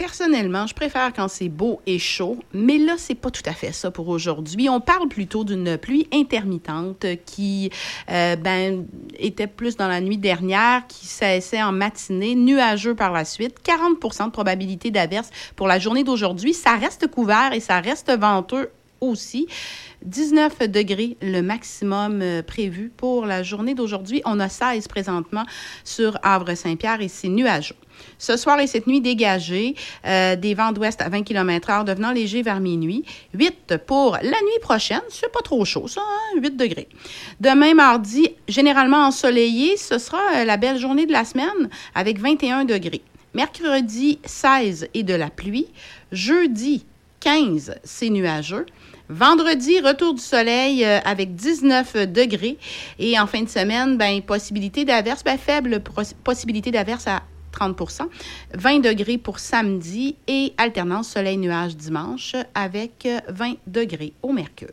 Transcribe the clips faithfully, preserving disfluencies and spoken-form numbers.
personnellement, je préfère quand c'est beau et chaud, mais là, c'est pas tout à fait ça pour aujourd'hui. On parle plutôt d'une pluie intermittente qui euh, ben, était plus dans la nuit dernière, qui cessait en matinée, nuageux par la suite, quarante pour cent de probabilité d'averse pour la journée d'aujourd'hui. Ça reste couvert et ça reste venteux aussi. dix-neuf degrés le maximum euh, prévu pour la journée d'aujourd'hui. On a seize présentement sur Havre-Saint-Pierre et c'est nuageux. Ce soir et cette nuit dégagée, euh, des vents d'ouest à vingt kilomètres heure devenant légers vers minuit. huit pour la nuit prochaine. C'est pas trop chaud, ça, hein? huit degrés. Demain, mardi, généralement ensoleillé. Ce sera euh, la belle journée de la semaine avec vingt et un degrés. Mercredi, seize et de la pluie. Jeudi, quinze, c'est nuageux. Vendredi, retour du soleil euh, avec dix-neuf degrés. Et en fin de semaine, ben, possibilité d'averse, ben, faible possibilité d'averse à trente pour cent. vingt degrés pour samedi et alternance soleil-nuage dimanche avec vingt degrés au mercure.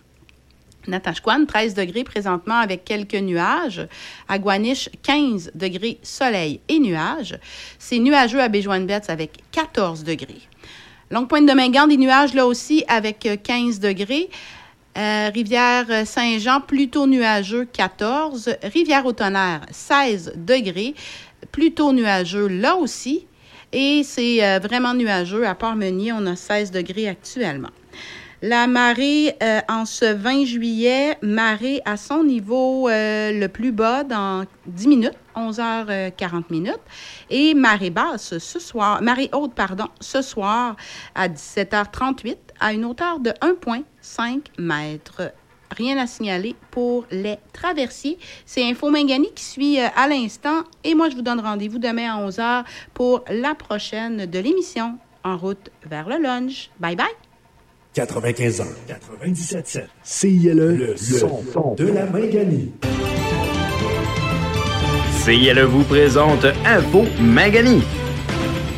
Natashquan, treize degrés présentement avec quelques nuages. Agouaniche, quinze degrés soleil et nuages. C'est nuageux à Béjoine-Betz avec quatorze degrés. Longue-Pointe-de-Mingan, des nuages là aussi avec quinze degrés. Euh, Rivière-Saint-Jean, plutôt nuageux, quatorze. Rivière-au-Tonnerre, seize degrés. Plutôt nuageux là aussi. Et c'est euh, vraiment nuageux. À Port-Meunier, on a seize degrés actuellement. La marée euh, en ce vingt juillet, marée à son niveau euh, le plus bas dans dix minutes, onze heures quarante minutes. Et marée basse ce soir, marée haute, pardon, ce soir à dix-sept heures trente-huit à une hauteur de un virgule cinq mètres. Rien à signaler pour les traversiers. C'est Info Mangani qui suit à l'instant. Et moi, je vous donne rendez-vous demain à onze heures pour la prochaine de l'émission En route vers le lunch. Bye bye! quatre-vingt-quinze ans, quatre-vingt-dix-sept sept. C I L E, le, le son, son de la Mangani. C I L E vous présente Info Mangani.